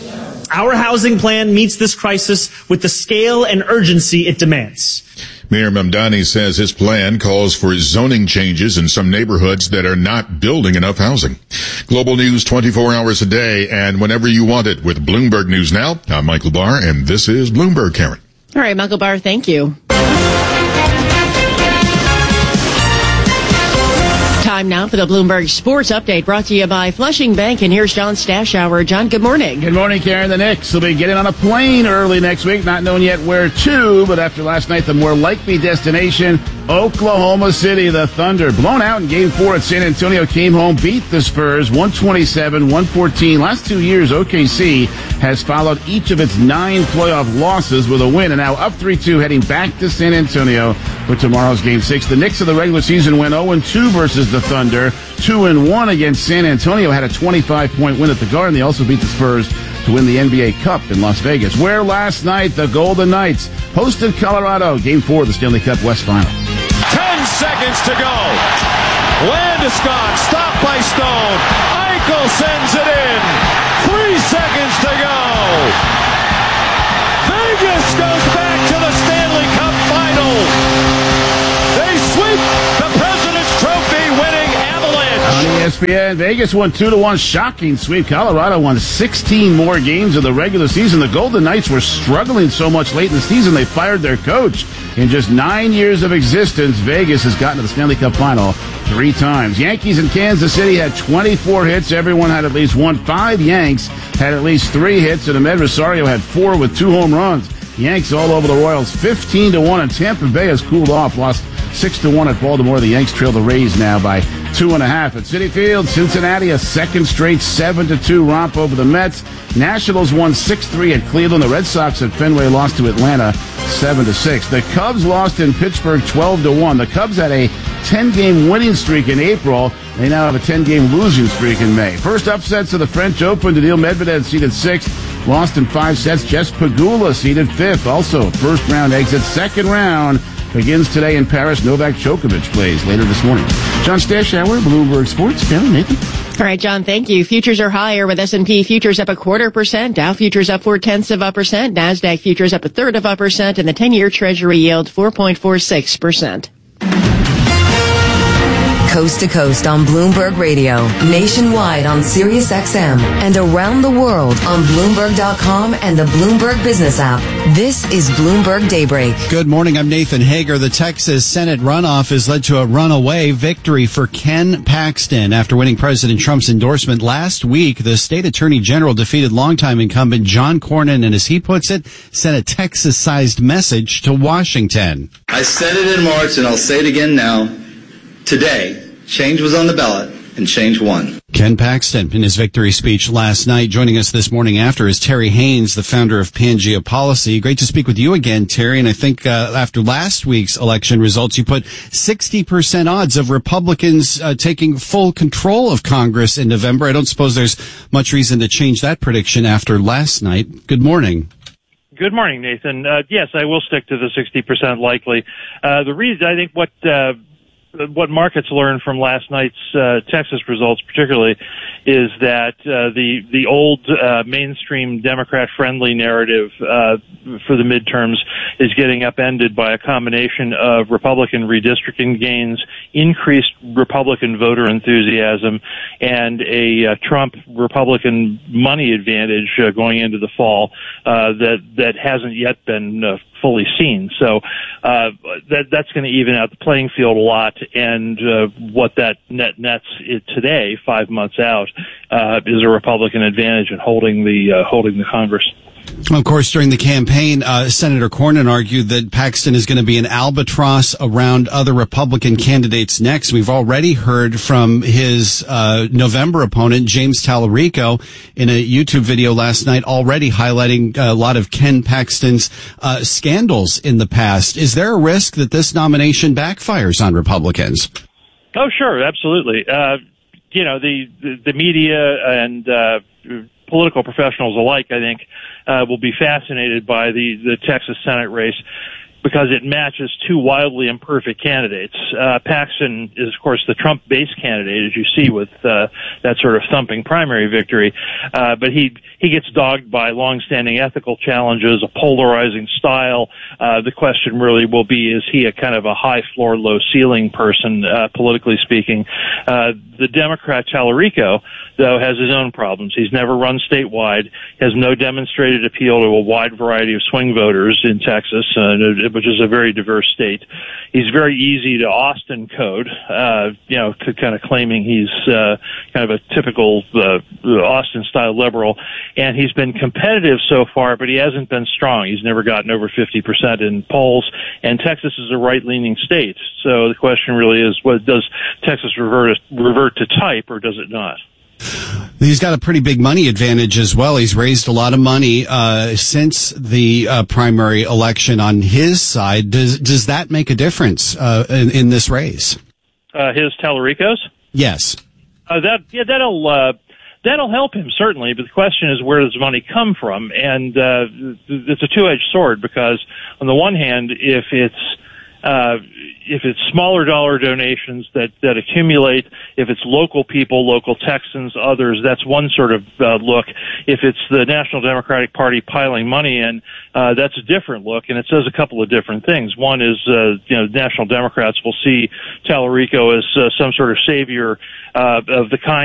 Our housing plan meets this crisis with the scale and urgency it demands. Mayor Mamdani says his plan calls for zoning changes in some neighborhoods that are not building enough housing. Global news twenty-four hours a day and whenever you want it with Bloomberg News Now. I'm Michael Barr, and this is Bloomberg, Karen. All right, Michael Barr, thank you. Time now for the Bloomberg Sports Update, brought to you by Flushing Bank. And here's John Stashower. John, good morning. Good morning, Karen. The Knicks will be getting on a plane early next week, not known yet where to, but after last night, the more likely destination, Oklahoma City. The Thunder, blown out in Game four at San Antonio, came home, beat the Spurs one twenty-seven one fourteen. Last two years, O K C has followed each of its nine playoff losses with a win, and now up three two, heading back to San Antonio for tomorrow's Game six. The Knicks of the regular season went oh and two versus the Thunder, two and one against San Antonio, had a twenty-five point win at the Garden. They also beat the Spurs to win the N B A Cup in Las Vegas, where last night the Golden Knights hosted Colorado, Game four of the Stanley Cup West Final. Ten seconds to go. Landeskog stopped by Stone. Eichel sends it in. Three seconds to go. Vegas goes back to the Stanley Cup Final. They sweep the President's Trophy, winning Avalanche. On E S P N, Vegas won two to one. Shocking sweep. Colorado won sixteen more games of the regular season. The Golden Knights were struggling so much late in the season, they fired their coach. In just nine years of existence, Vegas has gotten to the Stanley Cup Final three times. Yankees in Kansas City had twenty-four hits. Everyone had at least one. Five Yanks had at least three hits, and Ahmed Rosario had four with two home runs. Yanks all over the Royals, fifteen to one, and Tampa Bay has cooled off, lost six to one at Baltimore. The Yanks trail the Rays now by two and a half. At Citi Field, Cincinnati, a second straight seven to two romp over the Mets. Nationals won six three at Cleveland. The Red Sox at Fenway lost to Atlanta seven to six. The Cubs lost in Pittsburgh twelve to one. The Cubs had a ten-game winning streak in April. They now have a ten-game losing streak in May. First upsets of the French Open. Daniil Medvedev seeded sixth, lost in five sets. Jess Pegula seeded fifth. Also, first round exit. Second round begins today in Paris. Novak Djokovic plays later this morning. John Stashower, Bloomberg Sports. Karen, Nathan. All right, John, thank you. Futures are higher with S and P futures up a quarter percent, Dow futures up four tenths of a percent, NASDAQ futures up a third of a percent, and the ten-year Treasury yield four point four six percent. Coast to coast on Bloomberg Radio, nationwide on Sirius X M, and around the world on Bloomberg dot com and the Bloomberg Business app. This is Bloomberg Daybreak. Good morning, I'm Nathan Hager. The Texas Senate runoff has led to a runaway victory for Ken Paxton. After winning President Trump's endorsement last week, the state attorney general defeated longtime incumbent John Cornyn and, as he puts it, sent a Texas-sized message to Washington. I said it in March, and I'll say it again now. Today, change was on the ballot, and change won. Ken Paxton, in his victory speech last night, joining us this morning after is Terry Haynes, the founder of Pangea Policy. Great to speak with you again, Terry. And I think uh, after last week's election results, you put sixty percent odds of Republicans uh, taking full control of Congress in November. I don't suppose there's much reason to change that prediction after last night. Good morning. Good morning, Nathan. Uh, yes, I will stick to the sixty percent likely. Uh, the reason, I think what... Uh, What markets learned from last night's uh, Texas results, particularly, is that uh, the the old uh, mainstream Democrat-friendly narrative uh, for the midterms is getting upended by a combination of Republican redistricting gains, increased Republican voter enthusiasm, and a uh, Trump Republican money advantage uh, going into the fall uh, that that hasn't yet been uh, fully seen. So uh, that that's going to even out the playing field a lot. And uh, what that net nets it today, five months out, uh, is a Republican advantage in holding the uh, holding the Congress. Of course, during the campaign, uh, Senator Cornyn argued that Paxton is going to be an albatross around other Republican candidates next. We've already heard from his uh, November opponent, James Tallarico, in a YouTube video last night, already highlighting a lot of Ken Paxton's uh, scandals in the past. Is there a risk that this nomination backfires on Republicans? Oh, sure, absolutely. Uh, you know, the, the, the media and uh, political professionals alike, I think, Uh, will be fascinated by the, the Texas Senate race. because it matches two wildly imperfect candidates. Uh, Paxton is, of course, the Trump-based candidate, as you see with uh, that sort of thumping primary victory. Uh, but he he gets dogged by longstanding ethical challenges, a polarizing style. Uh, the question really will be, is he a kind of a high floor, low ceiling person, uh, politically speaking? Uh, the Democrat Tallarico, though, has his own problems. He's never run statewide, has no demonstrated appeal to a wide variety of swing voters in Texas, uh, which is a very diverse state. He's very easy to Austin code, uh, you know, kind of claiming he's uh, kind of a typical uh, Austin-style liberal. And he's been competitive so far, but he hasn't been strong. He's never gotten over fifty percent in polls, and Texas is a right-leaning state. So the question really is, what does Texas revert, revert to type, or does it not? He's got a pretty big money advantage as well. He's raised a lot of money uh, since the uh, primary election on his side. Does does that make a difference uh, in, in this race? Uh, his Tallarico's? Yes. Uh, that yeah, that'll uh, that'll help him certainly. But the question is, where does the money come from? And uh, it's a two-edged sword, because on the one hand, if it's Uh, if it's smaller dollar donations that, that accumulate, if it's local people, local Texans, others, that's one sort of uh, look. If it's the National Democratic Party piling money in, uh, that's a different look, and it says a couple of different things. One is, uh, you know, National Democrats will see Tallarico as uh, some sort of savior uh, of the kind